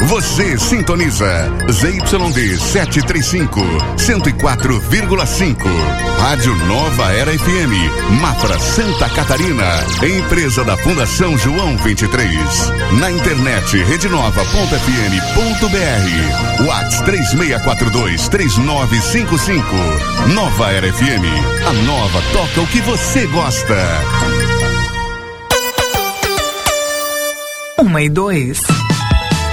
Você sintoniza ZYD 735, 104,5. Rádio Nova Era FM, Mafra, Santa Catarina. Empresa da Fundação João 23. Na internet, redenova.fm.br. WhatsApp 3642-3955. Nova Era FM. A nova toca o que você gosta. 1 e 2.